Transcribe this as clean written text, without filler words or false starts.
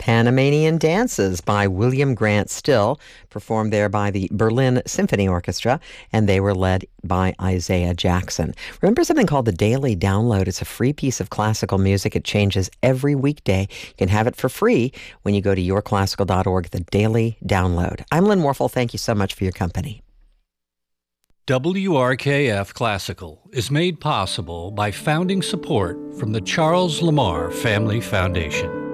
Panamanian Dances by William Grant Still, performed there by the Berlin Symphony Orchestra, and they were led by Isaiah Jackson. Remember something called the Daily Download? It's a free piece of classical music. It changes every weekday. You can have it for free when you go to yourclassical.org, the Daily Download. I'm Lynn Warfel. Thank you so much for your company. WRKF Classical is made possible by founding support from the Charles Lamar Family Foundation.